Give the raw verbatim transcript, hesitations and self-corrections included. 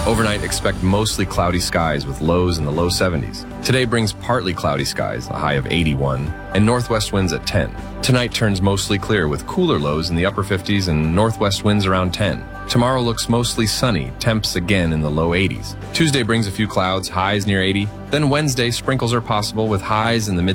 Overnight, expect mostly cloudy skies with lows in the low seventies. Today brings partly cloudy skies, a high of eighty-one, and northwest winds at ten. Tonight turns mostly clear with cooler lows in the upper fifties and northwest winds around ten. Tomorrow looks mostly sunny, temps again in the low eighties. Tuesday brings a few clouds, highs near eighty. Then Wednesday, sprinkles are possible with highs in the mid